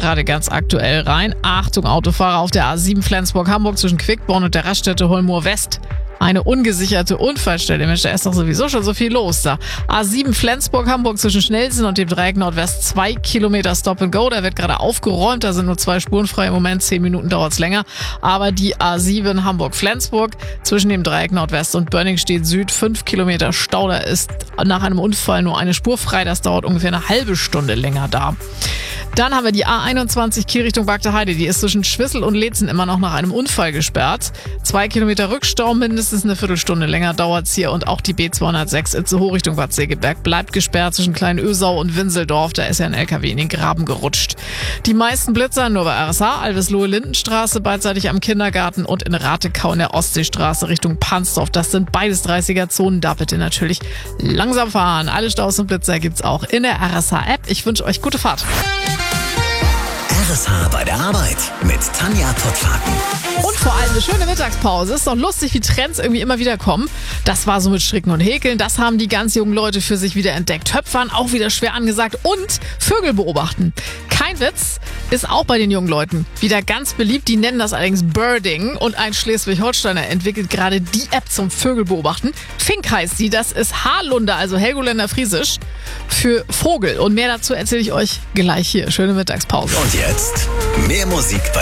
gerade ganz aktuell rein. Achtung, Autofahrer auf der A7 Flensburg-Hamburg zwischen Quickborn und der Raststätte Holmoor West. Eine ungesicherte Unfallstelle. Mensch, da ist doch sowieso schon so viel los da. A7 Flensburg-Hamburg zwischen Schnellsen und dem Dreieck Nordwest 2 Kilometer Stop and Go. Da wird gerade aufgeräumt. Da sind nur 2 Spuren frei im Moment. 10 Minuten dauert's länger. Aber die A7 Hamburg-Flensburg zwischen dem Dreieck Nordwest und Bönningstedt Süd 5 Kilometer Stau. Da ist nach einem Unfall nur eine Spur frei. Das dauert ungefähr eine halbe Stunde länger da. Dann haben wir die A21 Kiel Richtung Bagde-Heide. Die ist zwischen Schwissel und Leetzen immer noch nach einem Unfall gesperrt. 2 Kilometer Rückstau, mindestens eine Viertelstunde länger dauert's hier. Und auch die B206 Itzehoe Richtung Bad Segeberg bleibt gesperrt zwischen Kleinösau und Winseldorf. Da ist ja ein LKW in den Graben gerutscht. Die meisten Blitzer nur bei RSH, Alveslohe-Lindenstraße, beidseitig am Kindergarten und in Ratekau in der Ostseestraße Richtung Pansdorf. Das sind beides 30er-Zonen. Da bitte natürlich langsam fahren. Alle Staus und Blitzer gibt's auch in der RSH-App. Ich wünsche euch gute Fahrt. RSH bei der Arbeit mit Tanja Pottlaken. Und vor allem eine schöne Mittagspause. Ist doch lustig, wie Trends irgendwie immer wieder kommen. Das war so mit Stricken und Häkeln. Das haben die ganz jungen Leute für sich wieder entdeckt. Töpfern auch wieder schwer angesagt. Und Vögel beobachten. Kein Witz, ist auch bei den jungen Leuten wieder ganz beliebt. Die nennen das allerdings Birding. Und ein Schleswig-Holsteiner entwickelt gerade die App zum Vögel beobachten. Fink heißt sie. Das ist Haarlunder, also Helgoländer Friesisch, für Vogel. Und mehr dazu erzähle ich euch gleich hier. Schöne Mittagspause. Und jetzt mehr Musik bei